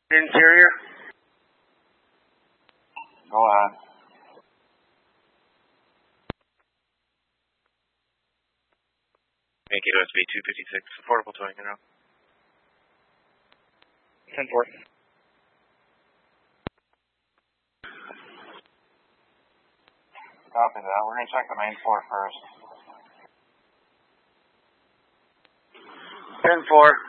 Interior. Go on. Make it OSB 256, affordable towing, 10-4. Copy that. We're going to check the main floor first. 10-4.